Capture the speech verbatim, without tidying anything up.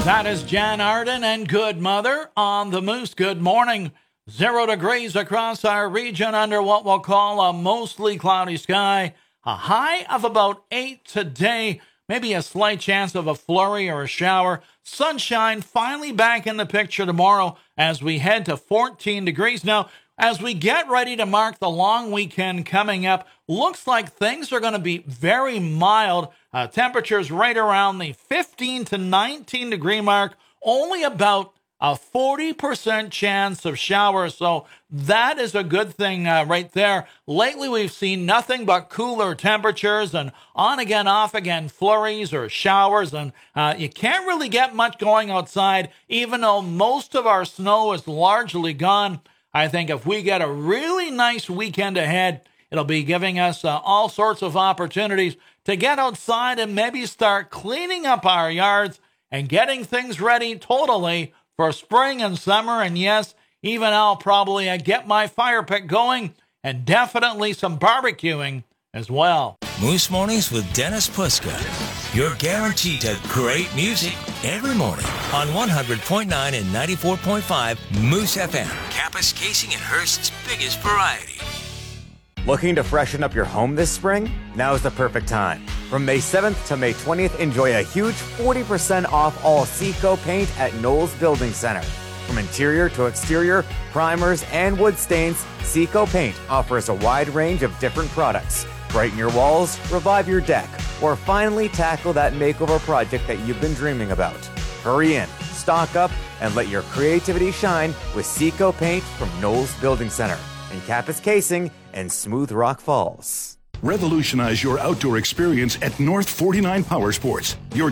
That is Jan Arden and Good Mother on the Moose. Good morning. Zero degrees across our region under what we'll call a mostly cloudy sky. A high of about eight today. Maybe a slight chance of a flurry or a shower. Sunshine finally back in the picture tomorrow as we head to fourteen degrees. Now, as we get ready to mark the long weekend coming up, looks like things are going to be very mild. Uh, temperatures right around the fifteen to nineteen degree mark. Only about a forty percent chance of showers. So that is a good thing uh, right there. Lately, we've seen nothing but cooler temperatures and on again, off again flurries or showers. And uh, you can't really get much going outside, even though most of our snow is largely gone. I think if we get a really nice weekend ahead, it'll be giving us uh, all sorts of opportunities to get outside and maybe start cleaning up our yards and getting things ready totally for spring and summer. And yes, even I'll probably uh, get my fire pit going and definitely some barbecuing as well. Moose Mornings with Dennis Puska. You're guaranteed to great music every morning on one hundred point nine and ninety-four point five Moose F M. Campus Casing and Hearst's biggest variety. Looking to freshen up your home this spring? Now's the perfect time. From May seventh to May twentieth, enjoy a huge forty percent off all Seco paint at Knowles Building Center. From interior to exterior, primers, and wood stains, Seco Paint offers a wide range of different products. Brighten your walls, revive your deck, or finally tackle that makeover project that you've been dreaming about. Hurry in, stock up, and let your creativity shine with Seco Paint from Knowles Building Center in Campus Casing and Smooth Rock Falls. Revolutionize your outdoor experience at North forty-nine Power Sports. Your